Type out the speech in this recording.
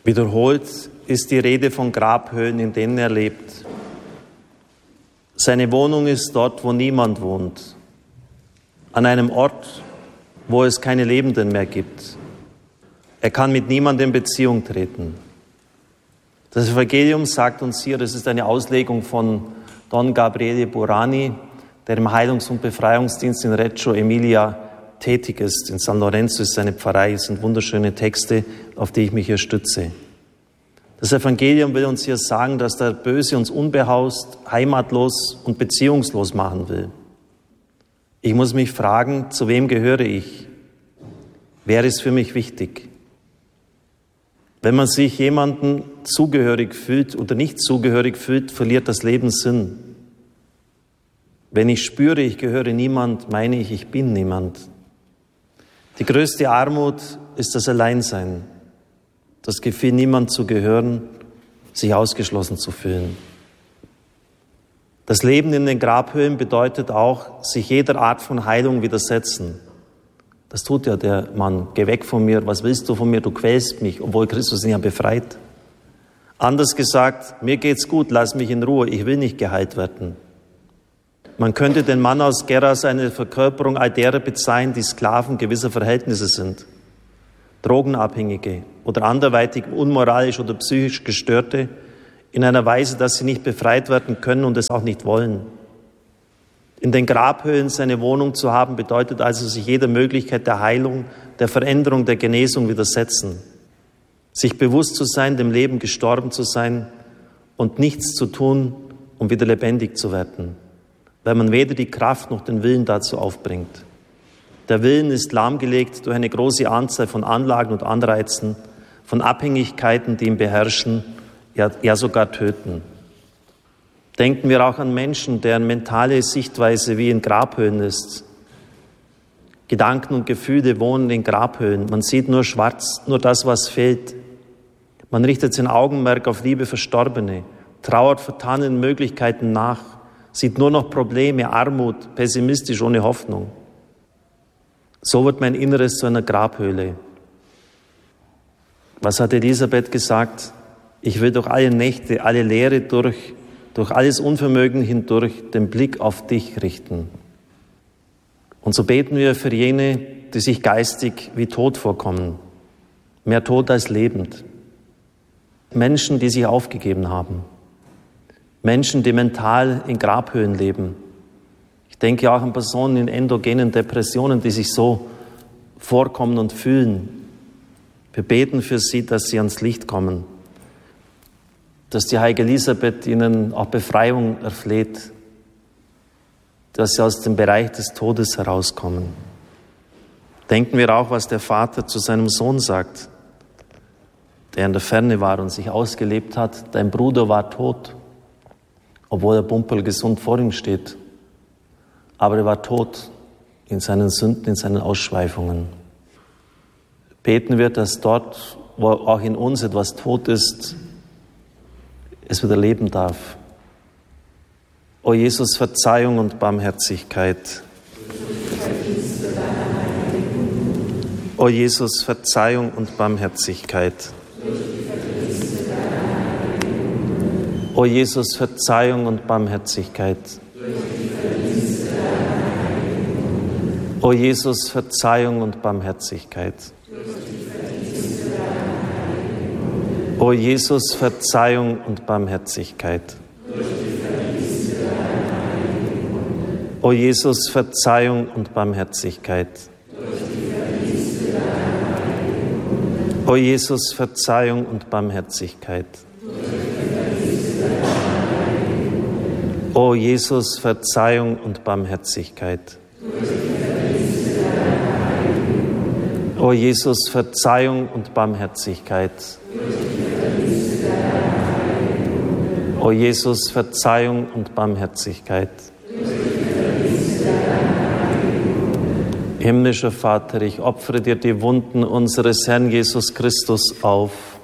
Wiederholt ist die Rede von Grabhöhlen, in denen er lebt. Seine Wohnung ist dort, wo niemand wohnt, an einem Ort, wo es keine Lebenden mehr gibt. Er kann mit niemandem in Beziehung treten. Das Evangelium sagt uns hier, das ist eine Auslegung von Don Gabriele Burani, der im Heilungs- und Befreiungsdienst in Reggio Emilia tätig ist. In San Lorenzo ist seine Pfarrei. Es sind wunderschöne Texte, auf die ich mich hier stütze. Das Evangelium will uns hier sagen, dass der Böse uns unbehaust, heimatlos und beziehungslos machen will. Ich muss mich fragen, zu wem gehöre ich? Wer ist für mich wichtig? Wenn man sich jemandem zugehörig fühlt oder nicht zugehörig fühlt, verliert das Leben Sinn. Wenn ich spüre, ich gehöre niemand, meine ich bin niemand. Die größte Armut ist das Alleinsein, das Gefühl, niemand zu gehören, sich ausgeschlossen zu fühlen. Das Leben in den Grabhöhlen bedeutet auch, sich jeder Art von Heilung widersetzen. Das tut ja der Mann. Geh weg von mir, was willst du von mir? Du quälst mich, obwohl Christus ihn ja befreit. Anders gesagt, mir geht's gut, lass mich in Ruhe, ich will nicht geheilt werden. Man könnte den Mann aus Geras eine Verkörperung all derer bezeichnen, die Sklaven gewisser Verhältnisse sind. Drogenabhängige oder anderweitig unmoralisch oder psychisch Gestörte in einer Weise, dass sie nicht befreit werden können und es auch nicht wollen. In den Grabhöhlen seine Wohnung zu haben, bedeutet also, sich jeder Möglichkeit der Heilung, der Veränderung, der Genesung widersetzen. Sich bewusst zu sein, dem Leben gestorben zu sein und nichts zu tun, um wieder lebendig zu werden, weil man weder die Kraft noch den Willen dazu aufbringt. Der Willen ist lahmgelegt durch eine große Anzahl von Anlagen und Anreizen, von Abhängigkeiten, die ihn beherrschen, ja sogar töten. Denken wir auch an Menschen, deren mentale Sichtweise wie in Grabhöhlen ist. Gedanken und Gefühle wohnen in Grabhöhlen. Man sieht nur schwarz, nur das, was fehlt. Man richtet sein Augenmerk auf liebe Verstorbene, trauert vertanen Möglichkeiten nach, sieht nur noch Probleme, Armut, pessimistisch, ohne Hoffnung. So wird mein Inneres zu einer Grabhöhle. Was hat Elisabeth gesagt? Ich will durch alle Nächte, alle Leere durch alles Unvermögen hindurch den Blick auf dich richten. Und so beten wir für jene, die sich geistig wie tot vorkommen. Mehr tot als lebend. Menschen, die sich aufgegeben haben. Menschen, die mental in Grabhöhlen leben. Ich denke auch an Personen in endogenen Depressionen, die sich so vorkommen und fühlen. Wir beten für sie, dass sie ans Licht kommen. Dass die heilige Elisabeth ihnen auch Befreiung erfleht. Dass sie aus dem Bereich des Todes herauskommen. Denken wir auch, was der Vater zu seinem Sohn sagt, der in der Ferne war und sich ausgelebt hat. Dein Bruder war tot, obwohl er pumperlgesund vor ihm steht. Aber er war tot in seinen Sünden, in seinen Ausschweifungen. Beten wir, dass dort, wo auch in uns etwas tot ist, es wieder leben darf. O Jesus, Verzeihung und Barmherzigkeit. O Jesus, Verzeihung und Barmherzigkeit. O Jesus, Verzeihung und Barmherzigkeit. O Jesus, Verzeihung und Barmherzigkeit. O Jesus, Verzeihung und Barmherzigkeit. O Jesus, Verzeihung und Barmherzigkeit. O Jesus, Verzeihung und Barmherzigkeit. O Jesus, Verzeihung und Barmherzigkeit. O Jesus, Verzeihung und Barmherzigkeit. O Jesus, Verzeihung und Barmherzigkeit. Himmlischer Vater, ich opfere dir die Wunden unseres Herrn Jesus Christus auf.